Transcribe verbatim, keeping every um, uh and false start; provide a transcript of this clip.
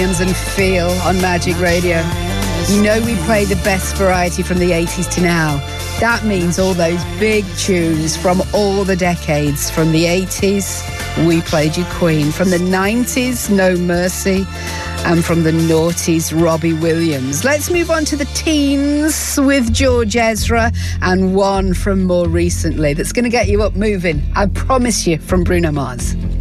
Sounds and Feel on Magic Radio. You know we play the best variety from the eighties to now. That means all those big tunes from all the decades. From the eighties, we played you Queen. From the nineties, No Mercy. And from the noughties, Robbie Williams. Let's move on to the teens with George Ezra, and one from more recently that's going to get you up moving, I promise you, from Bruno Mars.